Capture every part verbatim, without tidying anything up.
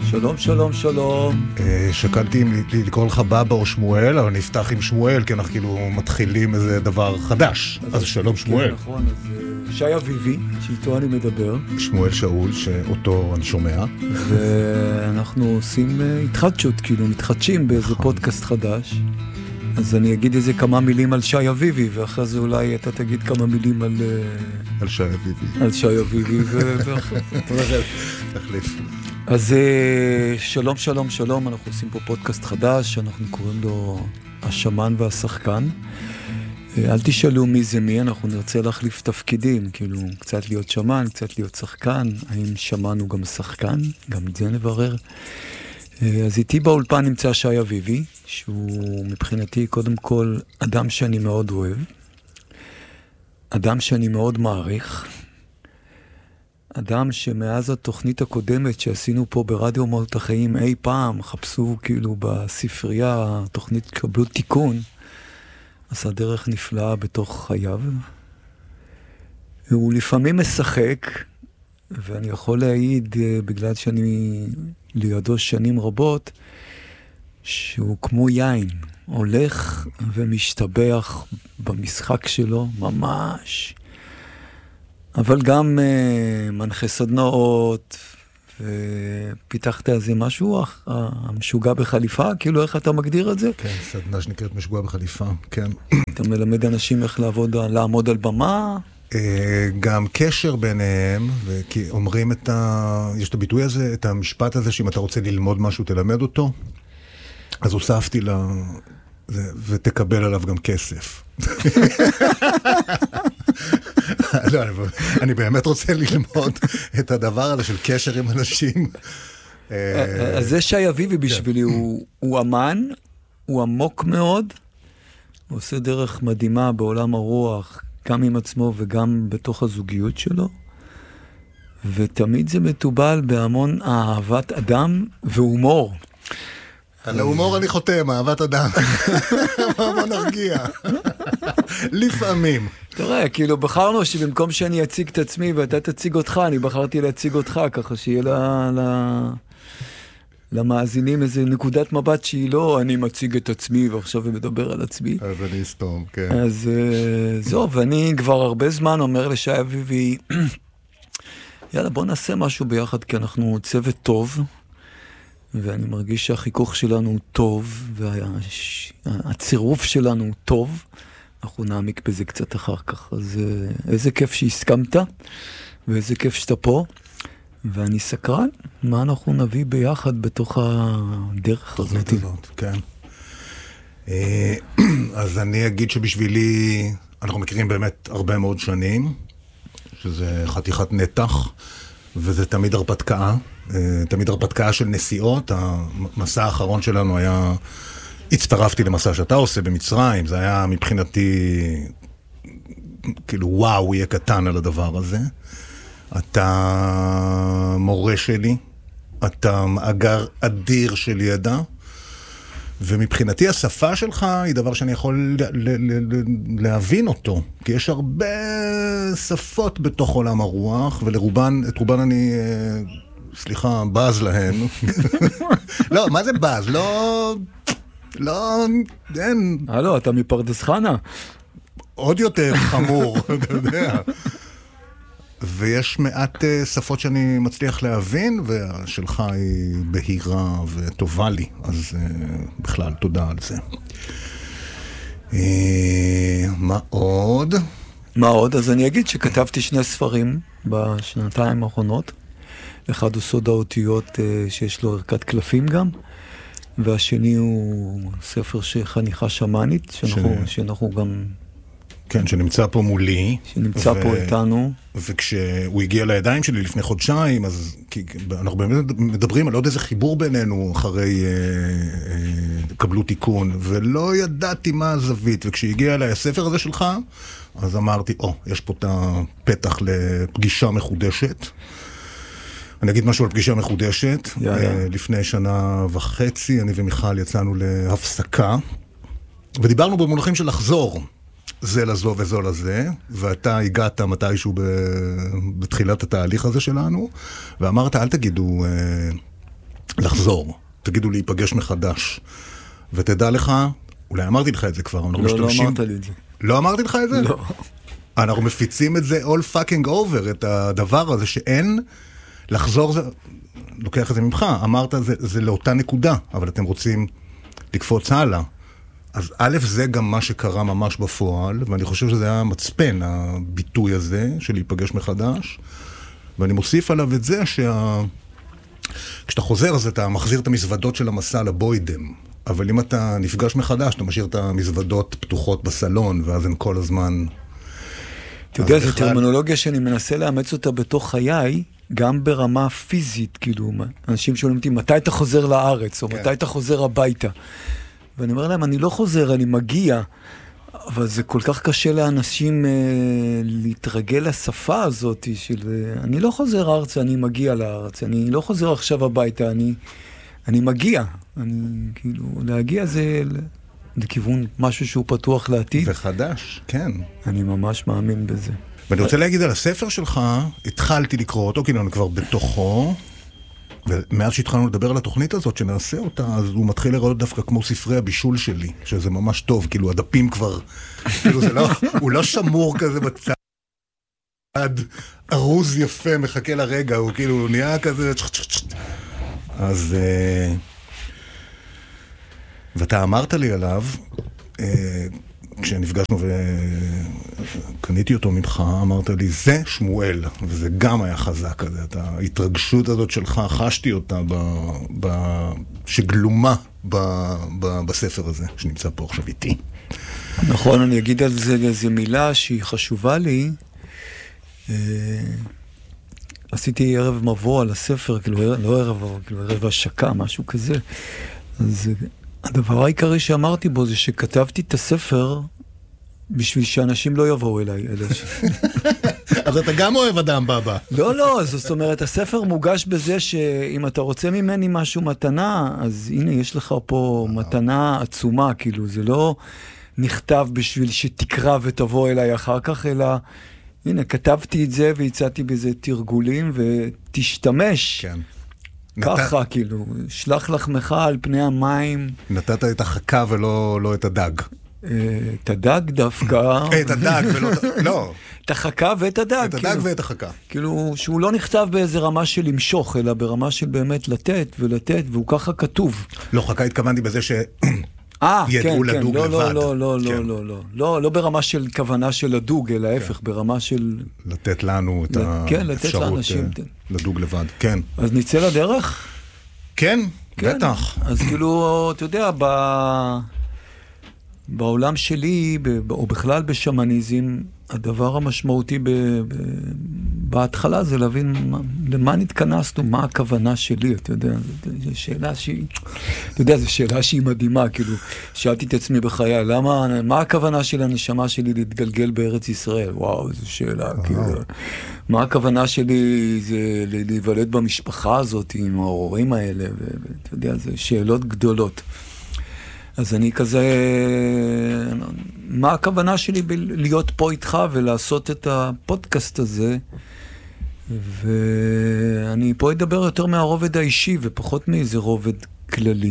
שלום, שלום, שלום. שקלתי אם לקרוא לך בבא או שמואל, אבל נפתח עם שמואל, כי אנחנו כאילו מתחילים איזה דבר חדש. אז שלום שמואל. כן, נכון, אז שי אביבי, שאיתו אני מדבר. שמואל שאול, שאותו אני שומע. ואנחנו עושים התחדשות, כאילו מתחדשים באיזה פודקאסט חדש. אז אני אגיד איזה כמה מילים על שי אביבי, ואחרי זה אולי אתה תגיד כמה מילים על... על שי אביבי. על שי אביבי, ואחרי זה. תחליף. אז שלום, שלום, שלום, אנחנו עושים פה פודקאסט חדש, אנחנו קוראים לו השמן והשחקן. אל תשאלו מי זה מי, אנחנו נרצה להחליף תפקידים, כאילו קצת להיות שמן, קצת להיות שחקן, האם שמן הוא גם שחקן, גם את זה נברר. אז איתי באולפן נמצא שי אביבי, שהוא מבחינתי קודם כל אדם שאני מאוד אוהב, אדם שאני מאוד מעריך, אדם שמאז התוכנית הקודמת שעשינו פה ברדיו מהות החיים אי פעם, חפשו כאילו בספרייה, תוכנית קבלו תיקון, עשה דרך נפלאה בתוך חייו. הוא לפעמים משחק, ואני יכול להעיד, בגלל שאני לידו שנים רבות, שהוא כמו יין, הולך ומשתבח במשחק שלו, ממש. אבל גם uh, מנחה סדנאות, ופיתחת איזה משהו, המשוגע בחליפה, כאילו איך אתה מגדיר את זה? כן, סדנה שנקראת משוגע בחליפה, כן. אתה מלמד אנשים איך לעבוד, לעמוד על במה? גם קשר ביניהם, כי אומרים את ה... יש את הביטוי הזה, את המשפט הזה, שאם אתה רוצה ללמוד משהו, תלמד אותו. אז הוספתי לה, ותקבל עליו גם כסף. לא, אני באמת רוצה ללמוד את הדבר הזה של קשר עם אנשים. אז זה שי אביבי בשבילי, הוא אמן, הוא עמוק מאוד, הוא עושה דרך מדהימה בעולם הרוח, גם עם עצמו וגם בתוך הזוגיות שלו, ותמיד זה מטובל בהמון אהבת אדם והומור. על ההומור אני חותם, אהבת אדם. מה נרגיע? לפעמים. תראה, כאילו בחרנו שבמקום שאני אציג את עצמי ואתה תציג אותך, אני בחרתי להציג אותך, ככה שיהיה לה, לה, למאזינים איזה נקודת מבט שהיא לא, אני מציג את עצמי ועכשיו אני מדבר על עצמי. אז אני אסתום, כן. אז זו, ואני כבר הרבה זמן אומר לשי אביבי, יאללה בוא נעשה משהו ביחד, כי אנחנו צוות טוב, ואני מרגיש שהחיכוך שלנו הוא טוב, והצירוף שלנו הוא טוב, אנחנו נעמיק בזה קצת אחר כך. אז איזה כיף שהסכמת, ואיזה כיף שאתה פה, ואני סקרן מה אנחנו נביא ביחד בתוך הדרך הזאת. כן. אז אני אגיד שבשבילי, אנחנו מכירים באמת הרבה מאוד שנים, שזה חתיכת נתח, וזה תמיד הרפתקה, תמיד הרפתקה של נסיעות. המסע האחרון שלנו היה, הצטרפתי למסע שאתה עושה במצרים, זה היה מבחינתי, כאילו וואו, יהיה קטן על הדבר הזה. אתה מורה שלי, אתה מאגר אדיר של ידע, ומבחינתי השפה שלך היא דבר שאני יכול להבין אותו, כי יש הרבה שפות בתוך עולם הרוח, ולרובן, את רובן אני, סליחה, בז להן. לא, מה זה בז? לא, לא, אין. הלו, אתה מפרדס חנה. עוד יותר חמור, אתה יודע. ויש מעט שפות שאני מצליח להבין, והשלך היא בהירה וטובה לי, אז בכלל תודה על זה. מה עוד? מה עוד? אז אני אגיד שכתבתי שני ספרים בשנתיים האחרונות, אחד הוא סוד האותיות שיש לו ערכת קלפים גם, והשני הוא ספר שחניכה שמנית, שאנחנו, ש... שאנחנו גם... כן, שנמצא פה מולי. שנמצא ו... פה איתנו. וכשהוא הגיע לידיים שלי לפני חודשיים, אז אנחנו באמת מדברים על עוד איזה חיבור בינינו אחרי אה, אה, קבלו תיקון, ולא ידעתי מה הזווית. וכשהגיע אליי הספר הזה שלך, אז אמרתי, או, יש פה את הפתח לפגישה מחודשת. אני אגיד משהו על פגישה מחודשת. אה, לפני שנה וחצי, אני ומיכל יצאנו להפסקה, ודיברנו במונחים של לחזור. זה לזו וזו לזה, ואתה הגעת מתישהו בתחילת התהליך הזה שלנו, ואמרת, אל תגידו לחזור. תגידו להיפגש מחדש. ותדע לך, אולי אמרתי לך את זה כבר, אנחנו לא, משתמשים... לא אמרת לי את זה. לא אמרתי לך את זה? לא. אנחנו מפיצים את זה all fucking over, את הדבר הזה שאין לחזור, זה... לוקח את זה ממך, אמרת זה, זה לאותה נקודה, אבל אתם רוצים לקפוץ הלאה. אז א', זה גם מה שקרה ממש בפועל, ואני חושב שזה היה מצפן, הביטוי הזה, של להיפגש מחדש, ואני מוסיף עליו את זה שה... כשאתה חוזר, אז אתה מחזיר את המזוודות של המסע לבוידם, אבל אם אתה נפגש מחדש, אתה משאיר את המזוודות פתוחות בסלון, ואז הן כל הזמן... אתה יודע, זו טרמינולוגיה שאני מנסה לאמץ אותה בתוך חיי, גם ברמה פיזית, כאילו, אנשים שואלים אותי, מתי אתה חוזר לארץ, או מתי אתה חוזר הביתה? ואני אומר להם, אני לא חוזר, אני מגיע, אבל זה כל כך קשה לאנשים אה, להתרגל לשפה הזאת, של, אה, אני לא חוזר ארצה, אני מגיע לארץ, אני לא חוזר עכשיו הביתה, אני, אני מגיע, אני, כאילו, להגיע זה לכיוון משהו שהוא פתוח לעתיד. וחדש, כן. אני ממש מאמין בזה. ואני רוצה להגיד על הספר שלך, התחלתי לקרוא אותו, כאילו אני כבר בתוכו, ומאז שהתחלנו לדבר על התוכנית הזאת, שנעשה אותה, אז הוא מתחיל לראות דווקא כמו ספרי הבישול שלי, שזה ממש טוב, כאילו הדפים כבר, כאילו זה לא, הוא לא שמור כזה בצד, ארוז יפה, מחכה לרגע, הוא כאילו, הוא נהיה כזה, אז, ואתה אמרת לי עליו, כשנפגשנו וקניתי אותו ממך, אמרת לי, זה שמואל, וזה גם היה חזק כזה, את ההתרגשות הזאת שלך, חשתי אותה, ב, ב, שגלומה ב, ב, בספר הזה, שנמצא פה עכשיו איתי. נכון, אני אגיד על זה איזו מילה שהיא חשובה לי. עשיתי ערב מבוא על הספר, כאילו, לא ערב, כאילו, ערב השקה, משהו כזה. אז... הדבר העיקרי שאמרתי בו זה שכתבתי את הספר בשביל שאנשים לא יבואו אליי. אז אתה גם אוהב אדם בבא. לא, לא, זאת אומרת, הספר מוגש בזה שאם אתה רוצה ממני משהו מתנה, אז הנה, יש לך פה מתנה עצומה, כאילו, זה לא נכתב בשביל שתקרא ותבוא אליי אחר כך, אלא, הנה, כתבתי את זה והצעתי בזה תרגולים ותשתמש. כן. ככה, נת... כאילו, שלח לחמך על פני המים. נתת את החכה ולא לא את הדג. את הדג דווקא. את הדג ולא... לא. את החכה ואת הדג. את הדג ואת החכה. כאילו, שהוא לא נכתב באיזה רמה של למשוך, אלא ברמה של באמת לתת ולתת, והוא ככה כתוב. לא, חכה התכוונתי בזה ש... אה, כן, כן, לא, לא, לא, לא, לא, לא, לא, לא ברמה של כוונה של לדוג, אלא ההפך, ברמה של... לתת לנו את האפשרות לדוג לבד, כן. אז נצא לדרך? כן, בטח. אז כאילו, אתה יודע, בעולם שלי, או בכלל בשמניזם, הדבר המשמעותי בהתחלה זה להבין למה נתכנסנו, מה הכוונה שלי, אתה יודע, זו שאלה שהיא, אתה יודע, זו שאלה שהיא מדהימה, כאילו, שאלתי את עצמי בחיי, למה, מה הכוונה של הנשמה שלי להתגלגל בארץ ישראל? וואו, זו שאלה, כאילו, מה הכוונה שלי זה להיוולד במשפחה הזאת עם ההורים האלה, ואתה יודע, זה שאלות גדולות. אז אני כזה, מה הכוונה שלי להיות פה איתך ולעשות את הפודקאסט הזה? ואני פה אדבר יותר מהרובד האישי ופחות מאיזה רובד כללי.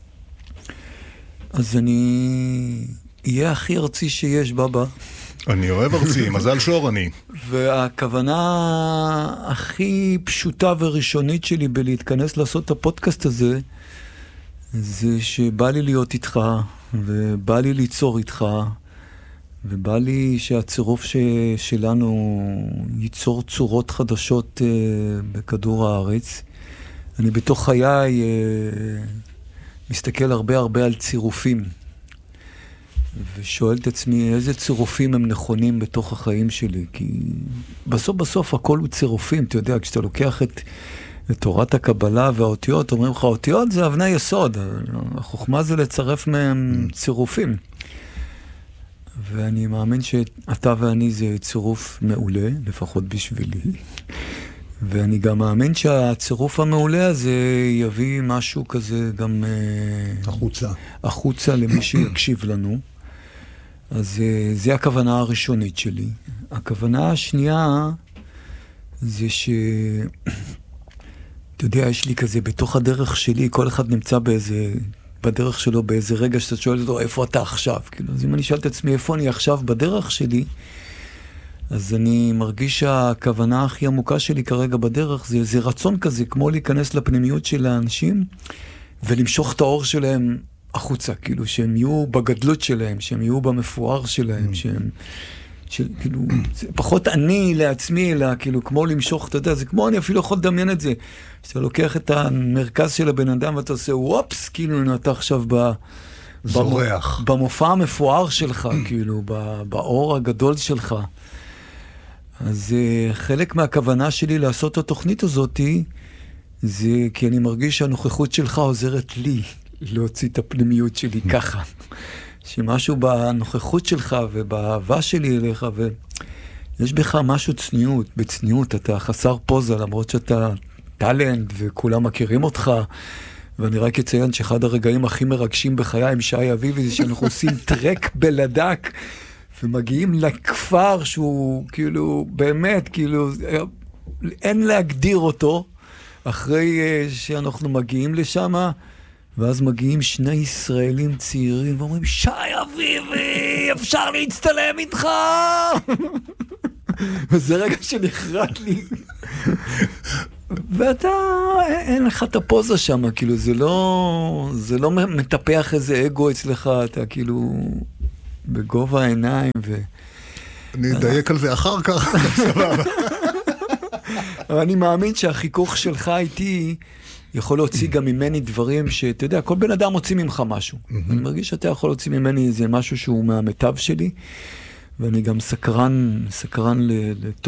אז אני אהיה הכי ארצי שיש, בבא. אני אוהב ארצי, מזל שור אני. והכוונה הכי פשוטה וראשונית שלי בלהתכנס לעשות את הפודקאסט הזה, זה שבא לי להיות איתך, ובא לי ליצור איתך, ובא לי שהצירוף ש... שלנו ייצור צורות חדשות uh, בכדור הארץ. אני בתוך חיי uh, מסתכל הרבה הרבה על צירופים, ושואל את עצמי איזה צירופים הם נכונים בתוך החיים שלי, כי בסוף בסוף הכל הוא צירופים, אתה יודע, כשאתה לוקח את... תורת הקבלה והאותיות, אומרים לך, האותיות זה אבני יסוד, החוכמה זה לצרף מהם צירופים. ואני מאמין שאתה ואני זה צירוף מעולה, לפחות בשבילי. ואני גם מאמין שהצירוף המעולה הזה יביא משהו כזה גם... החוצה. החוצה למי שיקשיב לנו. אז זה הכוונה הראשונית שלי. הכוונה השנייה זה ש... אתה יודע, יש לי כזה, בתוך הדרך שלי, כל אחד נמצא באיזה, בדרך שלו, באיזה רגע שאתה שואל אותו, איפה אתה עכשיו? כאילו, אז אם אני שואל את עצמי, איפה אני עכשיו בדרך שלי, אז אני מרגיש שהכוונה הכי עמוקה שלי כרגע בדרך, זה, זה רצון כזה, כמו להיכנס לפנימיות של האנשים, ולמשוך את האור שלהם החוצה, כאילו, שהם יהיו בגדלות שלהם, שהם יהיו במפואר שלהם, שהם, שכאילו, זה פחות אני לעצמי, אלא כאילו, כמו למשוך, אתה יודע, זה כמו אני אפילו יכול לדמיין את זה, שאתה לוקח את המרכז של הבן אדם, ואתה עושה, וופס, כאילו, אתה עכשיו ב... זורח. במופע המפואר שלך, כאילו, באור הגדול שלך. אז חלק מהכוונה שלי לעשות את התוכנית הזאת, זה כי אני מרגיש שהנוכחות שלך עוזרת לי להוציא את הפנימיות שלי ככה. שמשהו בנוכחות שלך ובאהבה שלי אליך, ויש בך משהו צניעות, בצניעות, אתה חסר פוזה, למרות שאתה טלנט וכולם מכירים אותך, ואני רק אציין שאחד הרגעים הכי מרגשים בחיי עם שי אביבי, זה שאנחנו עושים טרק בלדק, ומגיעים לכפר שהוא כאילו, באמת, כאילו, אין להגדיר אותו, אחרי שאנחנו מגיעים לשם, ואז מגיעים שני ישראלים צעירים, ואומרים, שי אביבי, אפשר להצטלם איתך! וזה רגע שנחרט לי. ואתה, אין לך את הפוזה שם, כאילו, זה לא, זה לא מטפח איזה אגו אצלך, אתה כאילו, בגובה העיניים, ו... אני אדייק על זה אחר כך, סבבה. אבל אני מאמין שהחיכוך שלך איתי יכול להוציא גם ממני דברים שאתה יודע, כל בן אדם מוציא ממך משהו. אני מרגיש שאתה יכול להוציא ממני איזה משהו שהוא מהמיטב שלי, ואני גם סקרן, סקרן לתוך